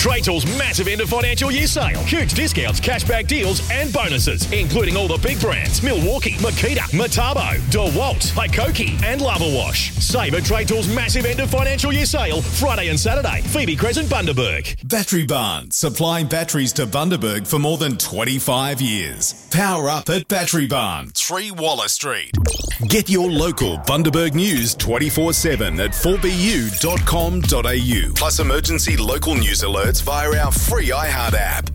Trade Tools' massive end of financial year sale. Huge discounts, cashback deals and bonuses, including all the big brands: Milwaukee, Makita, Metabo, DeWalt, Hikoki and Lava Wash. Save at Trade Tools' massive end of financial year sale Friday and Saturday. Phoebe Crescent, Bundaberg. Battery Barn, supplying batteries to Bundaberg for more than 25 years. Power up at Battery Barn, 3 Waller Street. Get your local Bundaberg news 24/7 at 4bu.com.au. Plus emergency local news alerts via our free iHeart app.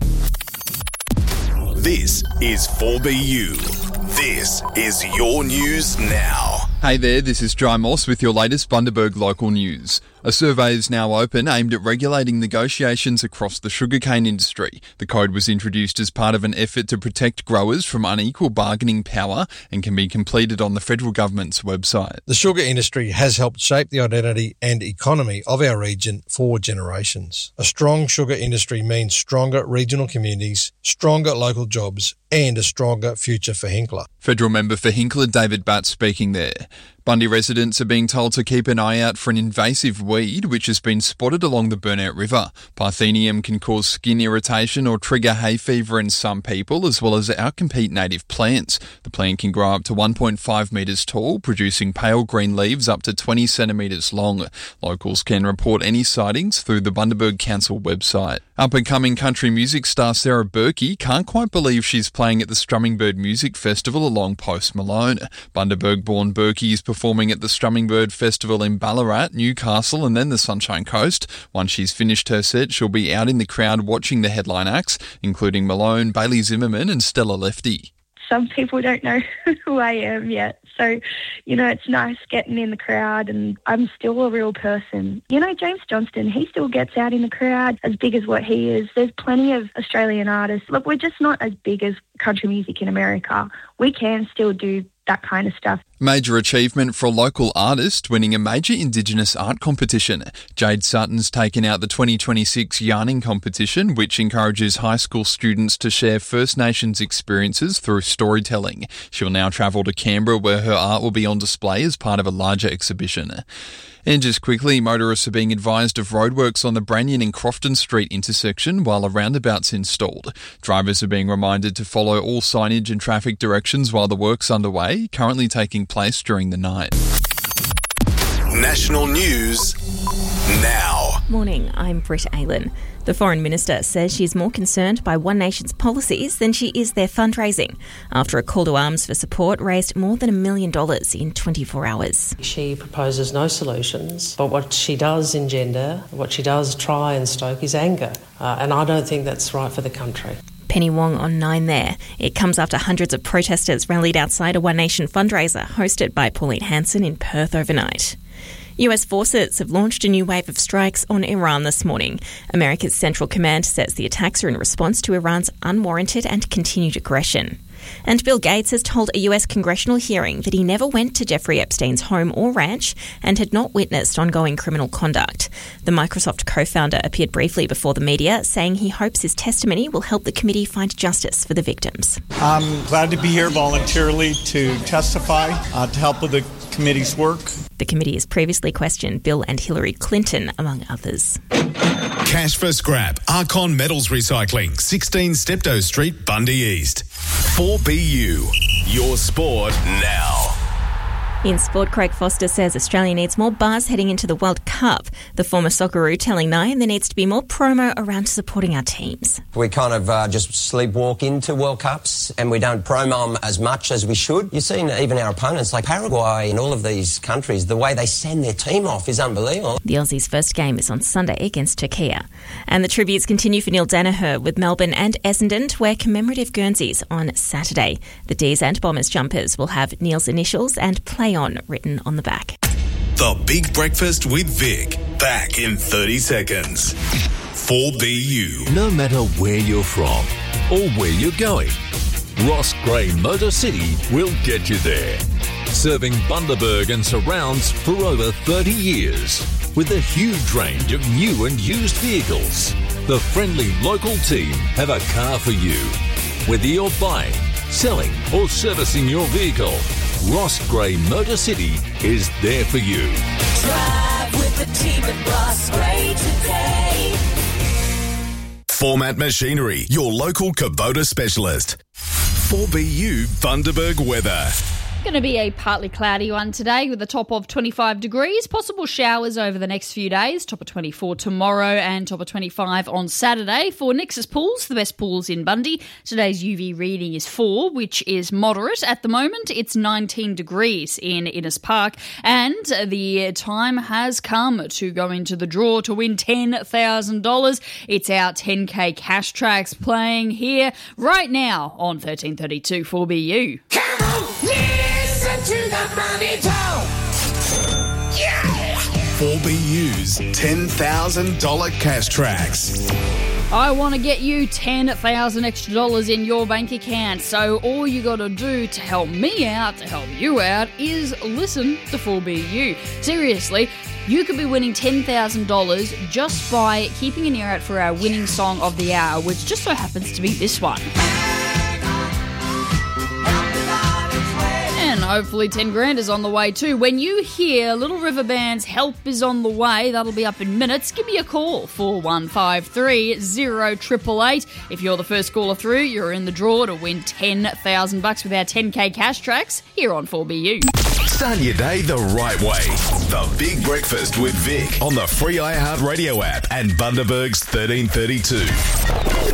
This is 4BU. This is your news now. Hey there, this is Jai Moss with your latest Bundaberg local news. A survey is now open aimed at regulating negotiations across the sugarcane industry. The code was introduced as part of an effort to protect growers from unequal bargaining power and can be completed on the federal government's website. The sugar industry has helped shape the identity and economy of our region for generations. A strong sugar industry means stronger regional communities, stronger local jobs, and a stronger future for Hinkler. Federal member for Hinkler David Batt speaking there. Bundy residents are being told to keep an eye out for an invasive weed which has been spotted along the Burnout River. Parthenium can cause skin irritation or trigger hay fever in some people, as well as outcompete native plants. The plant can grow up to 1.5 metres tall, producing pale green leaves up to 20 centimetres long. Locals can report any sightings through the Bundaberg Council website. Up-and-coming country music star Sarah Berkey can't quite believe she's playing at the Strummingbird Music Festival along Post Malone. Bundaberg-born Berkey is performing at the Strummingbird Festival in Ballarat, Newcastle and then the Sunshine Coast. Once she's finished her set, she'll be out in the crowd watching the headline acts, including Malone, Bailey Zimmerman and Stella Lefty. Some people don't know who I am yet. So, it's nice getting in the crowd and I'm still a real person. James Johnston, he still gets out in the crowd as big as what he is. There's plenty of Australian artists. Look, we're just not as big as country music in America. We can still do that kind of stuff. Major achievement for a local artist winning a major Indigenous art competition. Jade Sutton's taken out the 2026 Yarning competition, which encourages high school students to share First Nations experiences through storytelling. She will now travel to Canberra where her art will be on display as part of a larger exhibition. And just quickly, motorists are being advised of roadworks on the Branyan and Crofton Street intersection while a roundabout's installed. Drivers are being reminded to follow all signage and traffic directions while the work's underway, currently taking place during the night. National news now. Morning, I'm Britt Aylan. The Foreign Minister says she's more concerned by One Nation's policies than she is their fundraising, after a call to arms for support raised more than $1 million in 24 hours. She proposes no solutions, but what she does engender, what she does try and stoke is anger, and I don't think that's right for the country. Penny Wong on 9 there. It comes after hundreds of protesters rallied outside a One Nation fundraiser hosted by Pauline Hanson in Perth overnight. US forces have launched a new wave of strikes on Iran this morning. America's Central Command says the attacks are in response to Iran's unwarranted and continued aggression. And Bill Gates has told a US congressional hearing that he never went to Jeffrey Epstein's home or ranch and had not witnessed ongoing criminal conduct. The Microsoft co-founder appeared briefly before the media, saying he hopes his testimony will help the committee find justice for the victims. I'm glad to be here voluntarily to testify, to help with the committee's work. The committee has previously questioned Bill and Hillary Clinton, among others. Cash for scrap. Archon Metals Recycling, 16 Steptoe Street, Bundy East. 4BU. Your sport now. In sport, Craig Foster says Australia needs more buzz heading into the World Cup. The former Socceroo telling Nine there needs to be more promo around supporting our teams. We kind of just sleepwalk into World Cups and we don't promo them as much as we should. You've seen even our opponents like Paraguay and all of these countries, the way they send their team off is unbelievable. The Aussies' first game is on Sunday against Turkey. And the tributes continue for Neil Danaher with Melbourne and Essendon to wear commemorative Guernseys on Saturday. The D's and Bombers jumpers will have Neil's initials and Play On written on the back. The Big Breakfast with Vic. Back in 30 seconds. 4BU. No matter where you're from or where you're going, Ross Gray Motor City will get you there. Serving Bundaberg and surrounds for over 30 years. With a huge range of new and used vehicles, the friendly local team have a car for you. Whether you're buying, selling or servicing your vehicle, Ross Gray Motor City is there for you. Drive with the team at Ross Gray today. Format Machinery, your local Kubota specialist. 4BU Bundaberg weather. Going to be a partly cloudy one today with a top of 25 degrees. Possible showers over the next few days. Top of 24 tomorrow and top of 25 on Saturday. For Nixus Pools, the best pools in Bundy, today's UV reading is 4, which is moderate. At the moment, it's 19 degrees in Innes Park. And the time has come to go into the draw to win $10,000. It's our 10K cash tracks playing here right now on 1332 4BU. Come on, listen to the money talk. Yeah! 4BU's $10,000 cash tracks. I want to get you $10,000 extra dollars in your bank account. So all you got to do to help me out, to help you out, is listen to 4BU. Seriously, you could be winning $10,000 just by keeping an ear out for our winning song of the hour, which just so happens to be this one. And hopefully 10 grand is on the way too. When you hear Little River Band's Help is on the way, that'll be up in minutes. Give me a call, 4153 0888. If you're the first caller through, you're in the draw to win $10,000 with our 10K cash tracks here on 4BU. Start your day the right way. The Big Breakfast with Vic on the free iHeartRadio app and Bundaberg's 1332.